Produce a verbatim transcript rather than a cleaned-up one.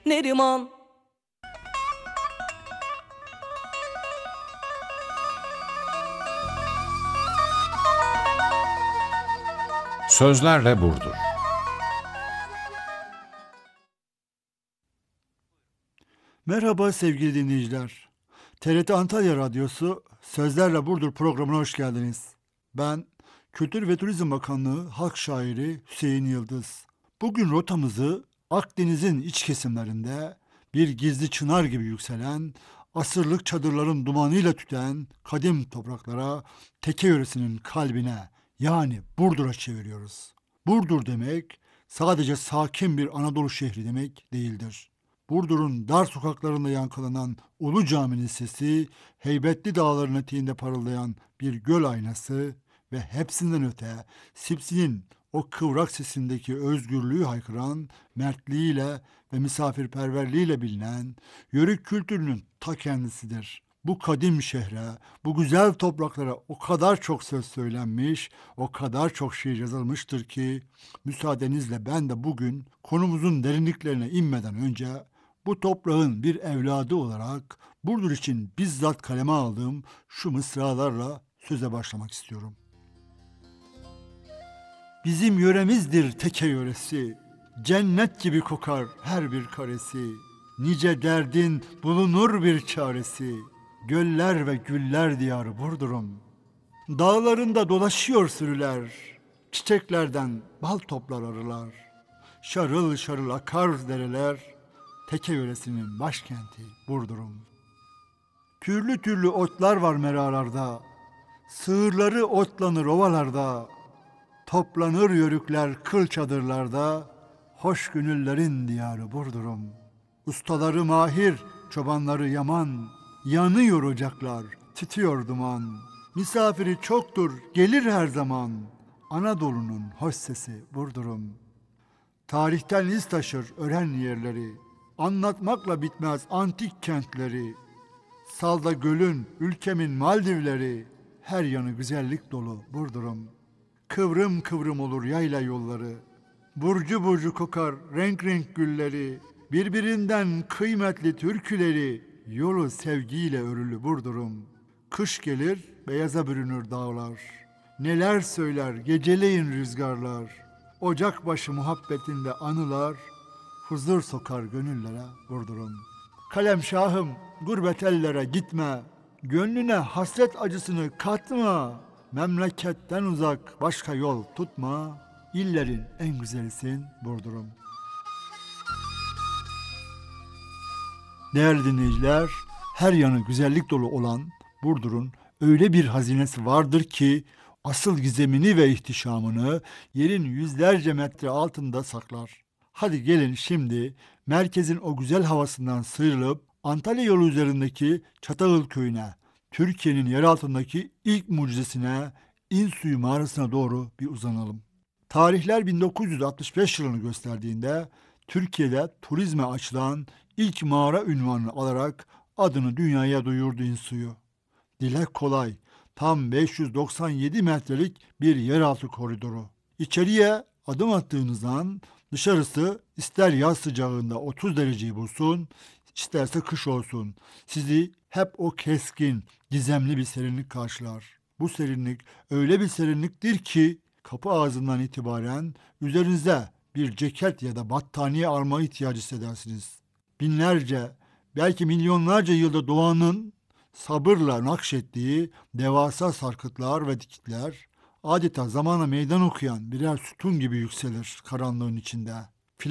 Neriman. Sözlerle Burdur. Merhaba sevgili dinleyiciler. T R T Antalya Radyosu Sözlerle Burdur programına hoş geldiniz. Ben Kültür ve Turizm Bakanlığı halk şairi Hüseyin Yıldız. Bugün rotamızı Akdeniz'in iç kesimlerinde bir gizli çınar gibi yükselen, asırlık çadırların dumanıyla tüten kadim topraklara, Teke yöresinin kalbine, yani Burdur'a çeviriyoruz. Burdur demek sadece sakin bir Anadolu şehri demek değildir. Burdur'un dar sokaklarında yankılanan Ulu Cami'nin sesi, heybetli dağların eteğinde parıldayan bir göl aynası ve hepsinden öte Sipsi'nin o kıvrak sesindeki özgürlüğü haykıran, mertliğiyle ve misafirperverliğiyle bilinen Yörük kültürünün ta kendisidir. Bu kadim şehre, bu güzel topraklara o kadar çok söz söylenmiş, o kadar çok şiir yazılmıştır ki, müsaadenizle ben de bugün konumuzun derinliklerine inmeden önce bu toprağın bir evladı olarak Burdur için bizzat kaleme aldığım şu mısralarla söze başlamak istiyorum. Bizim yöremizdir Teke yöresi, cennet gibi kokar her bir karesi. Nice derdin bulunur bir çaresi, göller ve güller diyarı Burdur'um. Dağlarında dolaşıyor sürüler, çiçeklerden bal toplar arılar. Şarıl şarıl akar dereler, Teke yöresinin başkenti Burdur'um. Türlü türlü otlar var meralarda, sığırları otlanır ovalarda. Toplanır yörükler kıl çadırlarda, hoş gönüllerin diyarı Burdur'um. Ustaları mahir, çobanları yaman, yanıyor ocaklar, tütüyor duman. Misafiri çoktur, gelir her zaman, Anadolu'nun hoş sesi Burdur'um. Tarihten iz taşır ören yerleri, anlatmakla bitmez antik kentleri. Salda gölün, ülkemin Maldivleri, her yanı güzellik dolu Burdur'um. Kıvrım kıvrım olur yayla yolları, burcu burcu kokar renk renk gülleri, birbirinden kıymetli türküleri, yolu sevgiyle örülü Burdur'um. Kış gelir, beyaza bürünür dağlar, neler söyler geceleyin rüzgarlar, ocakbaşı muhabbetinde anılar, huzur sokar gönüllere Burdur'um. Kalem şahım, gurbet ellere gitme, gönlüne hasret acısını katma, memleketten uzak başka yol tutma, illerin en güzelisin Burdur'um. Değerli dinleyiciler, her yanı güzellik dolu olan Burdur'un öyle bir hazinesi vardır ki, asıl gizemini ve ihtişamını yerin yüzlerce metre altında saklar. Hadi gelin şimdi merkezin o güzel havasından sıyrılıp Antalya yolu üzerindeki Çatağıl köyüne, Türkiye'nin yer altındaki ilk mucizesine, İnsuyu mağarasına doğru bir uzanalım. Tarihler bin dokuz yüz altmış beş yılını gösterdiğinde Türkiye'de turizme açılan ilk mağara unvanını alarak adını dünyaya duyurdu İnsuyu. Dile kolay, tam beş yüz doksan yedi metrelik bir yeraltı koridoru. İçeriye adım attığınız an dışarısı ister yaz sıcağında otuz dereceyi bulsun, isterse kış olsun, sizi hep o keskin, gizemli bir serinlik karşılar. Bu serinlik öyle bir serinliktir ki kapı ağzından itibaren üzerinize bir ceket ya da battaniye alma ihtiyacı hissedersiniz. Binlerce, belki milyonlarca yılda doğanın sabırla nakşettiği devasa sarkıtlar ve dikitler adeta zamana meydan okuyan birer sütun gibi yükselir karanlığın içinde.